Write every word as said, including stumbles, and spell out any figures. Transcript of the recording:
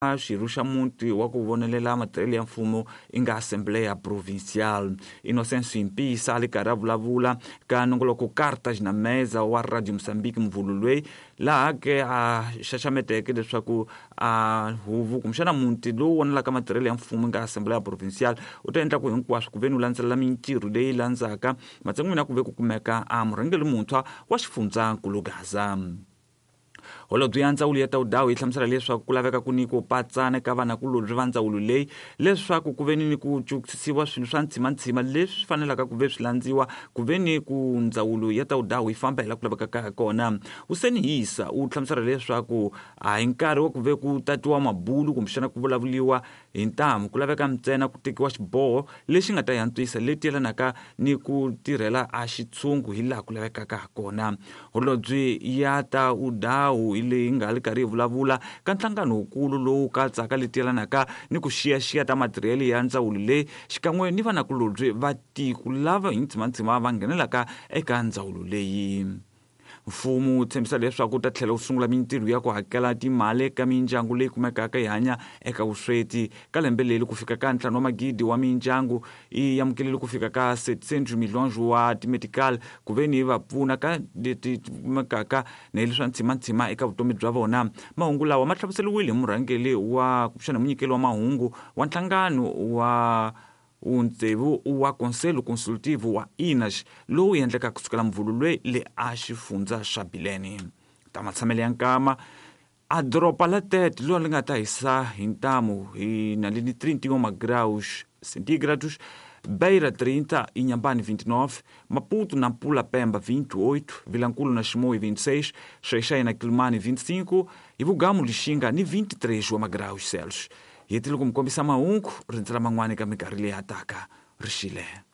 xirho xa muti wa ku vonelela matirhelo ya mfumo i nga Assembleia Provincial. Inocêncio Impisa ali karhi a vulavula ka nongoloko Cartas na Mesa wa Radio Moçambique Mvululwe, laha ke a xaxameteke leswaku a huvu kumbexana muti lowu vonelaka matirhelo ya mfumo nga Assembleia Provincial u ta endla ku hinkwaswo ku ve ni u landzelela mintirho leyi landzaka matshan'wini ya ku ve ku kumeka a murhangeri muntshwa wa xifundzankulu Gaza. Holobye ya ndzawulo ya ta Udawu yi hlamusela leswaku ku laveka ku nyikiwa patsana ka vanakulobye va ndzawulo leyi leswaku ku ve ni ku cukisiwa swilo swa ntshimantshima leswi fanelaka ku ve swi landziwa ku ve ni ku ndzawulo ya ta Udawu yi famba hi la ku laveka ka kona. Hussein Yisa u hlamusela leswaku a hi nkarhi wa ku ve ku tatiwa mabulu kumbexana ku vulavuliwa hi ntamu, ku laveka ntsena ku tekiwa xiboho lexi nga ta yantswisa leti yelanaka ni ku tirhela a xitshungu hi laha ku lavekaka kona. Holobye ya ta Udawu leyi nga li karhi hi vulavula ka nhlangano wukulu lowu katsaka leti yelanaka ni ku xiyaxiya ta matirhelo ya ndzawulo leyi xikan'we ni vanakulobye va tiko lava hi ntshimantshima va nghenelaka eka ndzawulo leyi. Mfumo wu tshembisa leswaku ta tlhela wu sungula mintirho ya ku hakela timali eka mindyangu leyi kumekaka yi hanya eka vusweti. Ka lembe leri ku fika ka ntlhanu wa magidi wa mindyangu yi amukelele ku fika ka sept millions wa timedical ku ve ni va pfuna ka leti kumekaka na leswa ntshimantshima eka vutomi bya vona. Mahungu lawa ma hlamuseliwile hi murhangeri wa kuxana munyikeli wa mahungu wa nhlangano wa untsevu wa Conselho Consultivo wa I N A S lowu endleka kusukela Mvululwe le a xifundza xa Bileni. Ta matshamelo ya nkama a doropa la Tete lo li nga ta hisa hi ntamu hi na le ni trinta magraus centígrados, Beira trinta, Inhambane vinte e nove, Maputo na Nampula Pemba vinte e oito, Vilanculo na Chimoio vinte e seis, Xai-Xai na Quilimane vinte e cinco e Vugamo Lixinga ni vinte e três magraus Celsius. Yetilo kumkombisa mahungu rindzela man'wani ka minkarhi leyi hataka rixile.